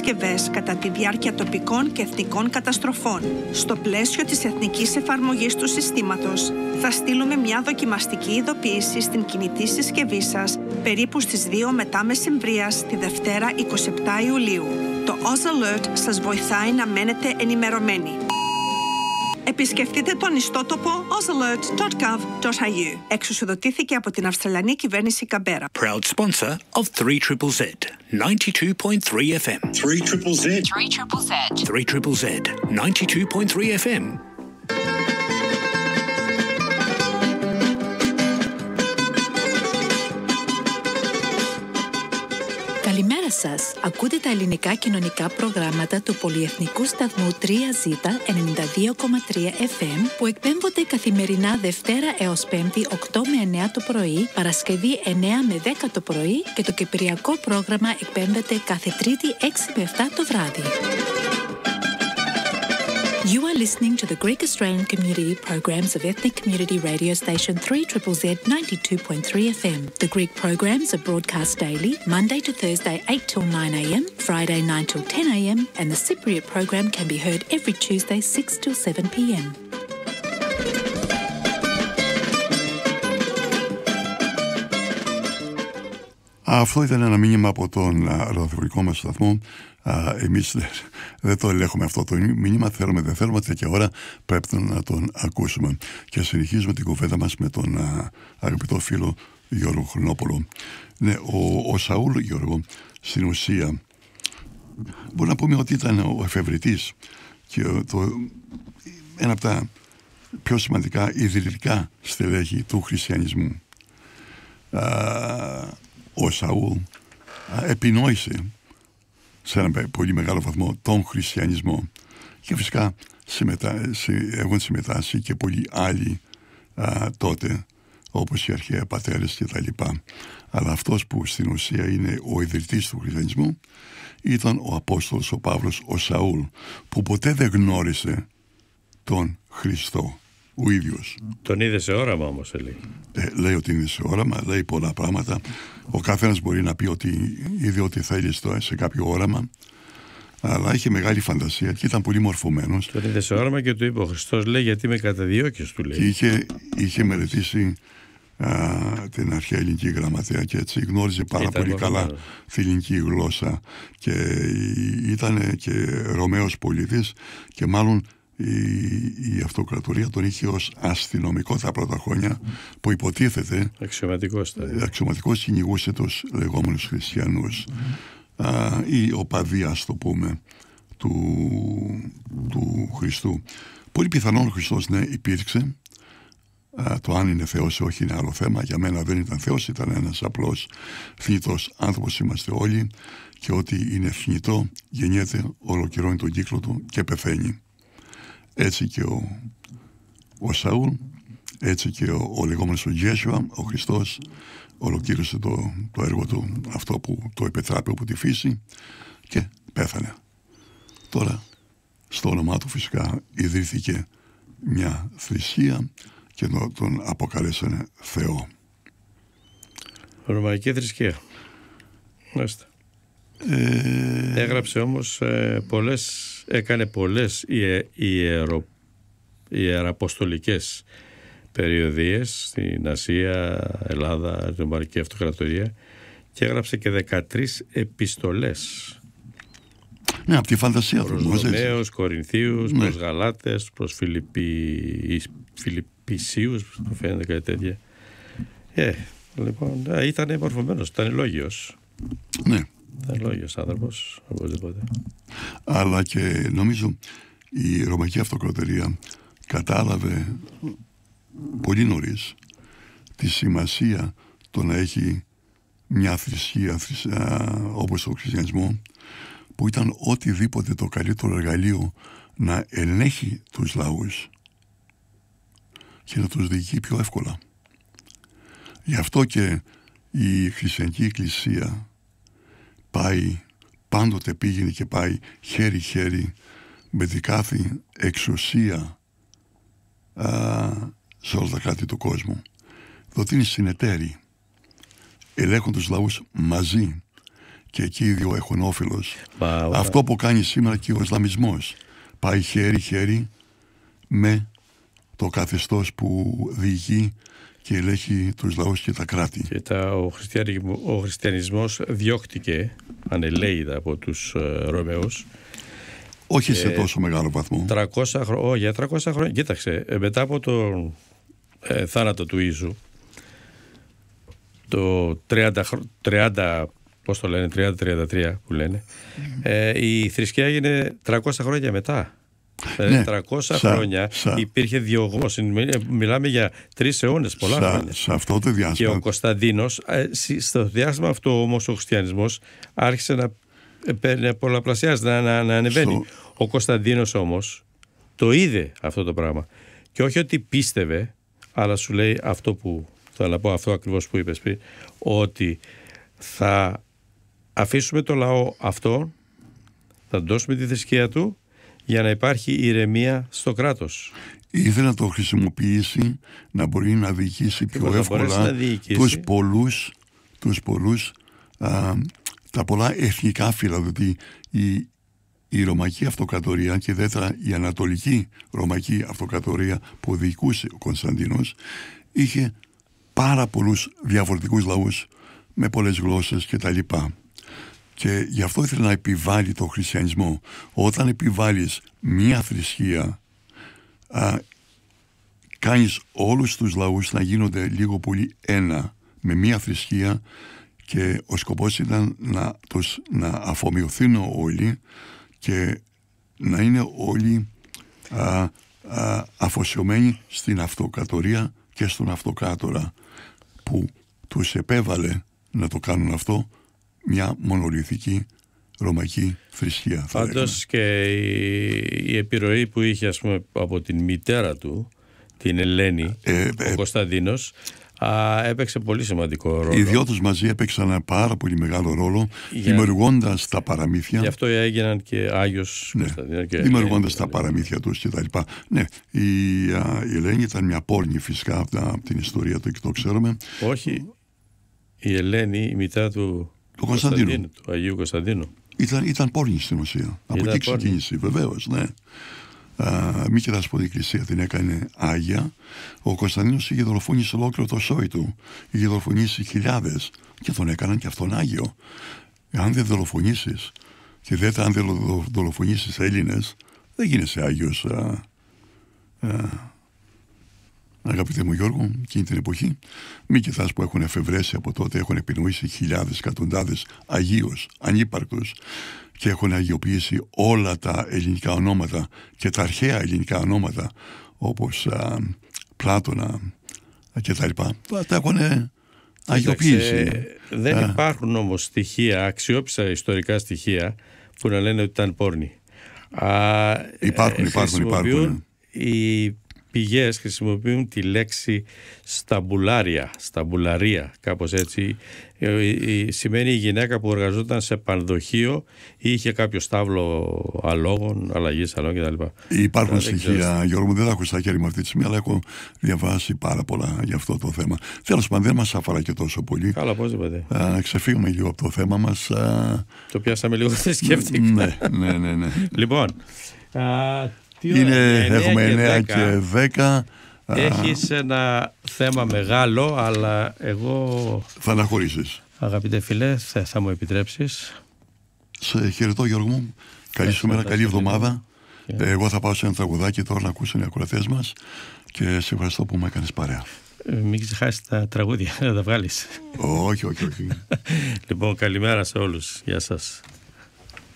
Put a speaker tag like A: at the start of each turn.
A: συσκευές κατά τη διάρκεια τοπικών και εθνικών καταστροφών. Στο πλαίσιο της εθνικής εφαρμογής του συστήματος, θα στείλουμε μια δοκιμαστική ειδοποίηση στην κινητή συσκευή σας περίπου στις 2 μετά μεσημβρίας τη Δευτέρα 27 Ιουλίου. Το Oz Alert σας βοηθάει να μένετε ενημερωμένοι. Επισκεφτείτε τον ιστότοπο ozalert.gov.au. Εξουσιοδοτήθηκε από την Αυστραλιανή κυβέρνηση Καμπέρα.
B: Proud sponsor of 3ZZZ, 92.3 FM.
C: 3ZZZ.
B: 3ZZZ, 92.3 FM.
D: Καλημέρα σας. Ακούτε τα ελληνικά κοινωνικά προγράμματα του πολυεθνικού σταθμού 3Z 92,3 FM που εκπέμπονται καθημερινά Δευτέρα έως Πέμπτη 8 με 9 το πρωί, Παρασκευή 9 με 10 το πρωί και το κυπριακό πρόγραμμα εκπέμπεται κάθε Τρίτη 6 με 7 το βράδυ. You are listening to the Greek Australian Community programs of Ethnic Community Radio Station 3ZZZ 92.3 FM. The Greek programs are broadcast daily, Monday to Thursday 8 till 9 a.m, Friday 9 till 10 a.m, and the Cypriot program can be heard every Tuesday 6 till 7 p.m.
E: Αυτό ήταν ένα μήνυμα από τον ραδιοφωνικό μας σταθμό. Εμείς δεν το ελέγχουμε αυτό το μήνυμα, θέλουμε δεν θέλουμε, τέτοια ώρα πρέπει να τον ακούσουμε. Και συνεχίζουμε την κουβέντα μας με τον αγαπητό φίλο Γιώργο Χρονόπολο. Ναι, ο Σαούλ, Γιώργο, στην ουσία μπορεί να πούμε ότι ήταν ο εφευρετής και ένα από τα πιο σημαντικά ιδρυτικά στελέχη του χριστιανισμού. Ο Σαούλ επινόησε σε ένα πολύ μεγάλο βαθμό τον χριστιανισμό και φυσικά έχουν συμμετάσχει και πολλοί άλλοι τότε, όπως οι αρχαίοι πατέρες και τα λοιπά. Αλλά αυτός που στην ουσία είναι ο ιδρυτής του χριστιανισμού ήταν ο Απόστολος ο Παύλος, ο Σαούλ, που ποτέ δεν γνώρισε τον Χριστό ο ίδιος.
F: Τον είδε σε όραμα όμως, λέει.
E: Λέει ότι είναι σε όραμα, λέει πολλά πράγματα. Ο καθένας μπορεί να πει ότι είδε ό,τι θέλει σε κάποιο όραμα, αλλά είχε μεγάλη φαντασία και ήταν πολύ μορφωμένος.
F: Τον είδε σε όραμα και του είπε ο Χριστός, λέει, γιατί με καταδιώκεις, του λέει.
E: Και είχε μελετήσει την αρχαία ελληνική γραμματεία και έτσι γνώριζε πάρα πολύ καλά τη ελληνική γλώσσα και ήταν και Ρωμαίος πολίτης και μάλλον η αυτοκρατορία τον είχε ως αστυνομικό τα πρώτα χρόνια που υποτίθεται αξιωματικός κυνηγούσε τους λεγόμενους χριστιανούς ή οπαδοί, ας το πούμε, του Χριστού. Πολύ πιθανόν ο Χριστός, ναι, υπήρξε. Το αν είναι Θεός ή όχι είναι άλλο θέμα. Για μένα δεν ήταν Θεός, ήταν ένας απλός θνητός άνθρωπος, είμαστε όλοι, και ότι είναι θνητό γεννιέται, ολοκληρώνει τον κύκλο του και πεθαίνει. Έτσι και ο Σαούλ, έτσι και ο λεγόμενος ο Γιέσουα, ο Χριστός, ολοκλήρωσε το έργο του, αυτό που το επετράπη από τη φύση, και πέθανε. Τώρα στο όνομά του φυσικά ιδρύθηκε μια θρησκεία και τον αποκαλέσανε Θεό.
F: Ρωμαϊκή θρησκεία. Μάλιστα. Έγραψε όμως έκανε πολλές ιεραποστολικές περιοδίες στην Ασία, Ελλάδα, Ρωμαϊκή Αυτοκρατορία, και έγραψε και 13 επιστολές.
E: Ναι, από τη φαντασία του.
F: Προς Ρωμαίους, Κορινθίους, ναι, προς Γαλάτες, προς Φιλιππισίους, μου φαίνεται κάτι τέτοια. Λοιπόν, ήταν μορφωμένος, ήταν λόγιος.
E: Ναι.
F: Ήταν λόγιος άνθρωπος, οπωσδήποτε.
E: Αλλά και νομίζω η Ρωμαϊκή Αυτοκρατορία κατάλαβε πολύ νωρίς τη σημασία το να έχει μια θρησκεία όπως ο χριστιανισμό, που ήταν οτιδήποτε το καλύτερο εργαλείο να ελέγχει τους λαούς και να τους διοικεί πιο εύκολα. Γι' αυτό και η χριστιανική εκκλησία πάντοτε πήγαινε και πάει χέρι-χέρι με την κάθε εξουσία σε όλα τα κράτη του κόσμου. Διότι είναι συνεταίροι, ελέγχουν τους λαούς μαζί και εκεί οι δύο έχουν όφελος. Αυτό που κάνει σήμερα και ο Ισλαμισμός. Πάει χέρι-χέρι με το καθεστώς που διοικεί και ελέγχει τους λαούς και τα κράτη.
F: Και ο χριστιανισμός διώχτηκε ανελαίητα από τους Ρωμαίους.
E: Όχι σε τόσο μεγάλο βαθμό.
F: 300 χρόνια. Κοίταξε, μετά από το θάνατο του Ιησού, το 30 πώς το λένε, 30-33 που λένε, η θρησκεία έγινε 300 χρόνια μετά.
E: Ναι,
F: 300 χρόνια υπήρχε διωγμός. Μιλάμε για 3 αιώνες, πολλά χρόνια.
E: Σε αυτό το διάστημα.
F: Και ο Κωνσταντίνος, στο διάστημα αυτό όμως ο χριστιανισμός άρχισε να πολλαπλασιάζεται, να ανεβαίνει. Ο Κωνσταντίνος όμως το είδε αυτό το πράγμα. Και όχι ότι πίστευε, αλλά σου λέει αυτό που θα να πω, αυτό ακριβώς που είπες πριν, ότι θα αφήσουμε το λαό αυτό, θα δώσουμε τη θρησκεία του για να υπάρχει ηρεμία στο κράτος.
E: Ήθελε να το χρησιμοποιήσει, να μπορεί να διοικήσει πιο εύκολα τους πολλούς τα πολλά εθνικά φύλλα, διότι η Ρωμαϊκή Αυτοκρατορία και ιδιαίτερα η Ανατολική Ρωμαϊκή Αυτοκρατορία που διοικούσε ο Κωνσταντίνος είχε πάρα πολλούς διαφορετικούς λαούς με πολλές γλώσσες κτλ. Και γι' αυτό ήθελε να επιβάλλει το χριστιανισμό. Όταν επιβάλλεις μία θρησκεία, κάνεις όλους τους λαούς να γίνονται λίγο πολύ ένα με μία θρησκεία, και ο σκοπός ήταν να αφομοιωθούν όλοι και να είναι όλοι αφοσιωμένοι στην αυτοκρατορία και στον αυτοκράτορα που τους επέβαλε να το κάνουν αυτό, μια μονολυθική ρωμαϊκή θρησκεία.
F: Πάντως και η επιρροή που είχε, ας πούμε, από την μητέρα του, την Ελένη, ο Κωνσταντίνος, έπαιξε πολύ σημαντικό ρόλο.
E: Οι δυο τους μαζί έπαιξαν ένα πάρα πολύ μεγάλο ρόλο, δημιουργώντας τα παραμύθια.
F: Γι' αυτό έγιναν και Άγιος Κωνσταντίνος.
E: Δημιουργώντας τα παραμύθια τους και τα λοιπά. Ναι, η Ελένη ήταν μια πόρνη φυσικά από την ιστορία του και το ξέρουμε.
F: Όχι, η Ελένη, η μητέρα του Κωνσταντίνου, του Αγίου Κωνσταντίνου.
E: Ήταν πόρνη στην ουσία. Από εκεί ξεκίνησε, βεβαίως, ναι. Μη κοιτάς που η Εκκλησία την έκανε Άγια. Ο Κωνσταντίνος είχε δολοφονήσει ολόκληρο το σόι του. Είχε δολοφονήσει χιλιάδες και τον έκαναν και αυτόν Άγιο. Αν δεν δολοφονήσεις, και ιδιαίτερα αν δεν δολοφονήσεις Έλληνες, δεν γίνεσαι Άγιος. Αγαπητέ μου Γιώργο, εκείνη την εποχή, μη κοιτάς που έχουν εφευρέσει από τότε, έχουν επινοήσει χιλιάδες, εκατοντάδες Αγίους, ανύπαρκτους, και έχουν αγιοποιήσει όλα τα ελληνικά ονόματα και τα αρχαία ελληνικά ονόματα, όπως Πλάτωνα και τα λοιπά. Τα έχουν αγιοποιήσει.
F: Δεν υπάρχουν όμως στοιχεία, αξιόπιστα ιστορικά στοιχεία, που να λένε ότι ήταν πόρνοι.
E: Υπάρχουν.
F: Οι πηγές χρησιμοποιούν τη λέξη σταμπουλαρία, κάπως έτσι. Σημαίνει η γυναίκα που εργαζόταν σε πανδοχείο ή είχε κάποιο στάβλο αλόγων, αλλαγής αλόγων κτλ.
E: Υπάρχουν στοιχεία, Γιώργο μου, δεν τα έχω στα χέρια μου αυτή τη στιγμή, αλλά έχω διαβάσει πάρα πολλά για αυτό το θέμα. Τέλος πάντων, δεν μας αφορά και τόσο πολύ.
F: Καλά, πώς είπατε.
E: Ξεφύγουμε λίγο από το θέμα μας.
F: Το πιάσαμε λίγο θρησκευτικά.
E: Ναι.
F: Λοιπόν,
E: έχουμε 9 και 10.
F: Έχεις ένα θέμα μεγάλο, αλλά εγώ
E: θα αναχωρήσεις.
F: Αγαπητέ φίλε, θα μου επιτρέψεις.
E: Σε χαιρετώ Γιώργο μου. Καλή σου μέρα, καλή εβδομάδα. Εγώ θα πάω σε ένα τραγουδάκι τώρα να ακούσουν οι ακροατές μας και σε ευχαριστώ που μου έκανες παρέα.
F: Μην ξεχάσεις τα τραγούδια, να τα βγάλεις.
E: Όχι.
F: Λοιπόν, καλημέρα σε όλους. Γεια σας.